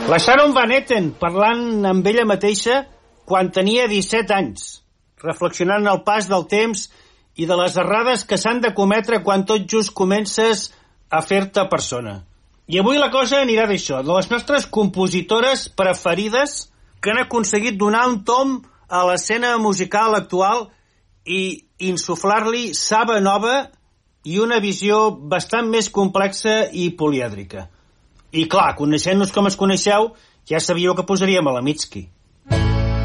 La Sharon Van Etten, parlant amb ella mateixa quan tenia 17 anys, reflexionant el pas del temps i de les errades que s'han de cometre quan tot just comences a fer-te persona. I avui la cosa anirà d'això, de les nostres compositores preferides que han aconseguit donar un tom a l'escena musical actual i insuflar-li saba nova i una visió bastant més complexa i polièdrica. I clar, coneixent-nos com es coneixeu, ja sabíeu que posaríem a la Mitski.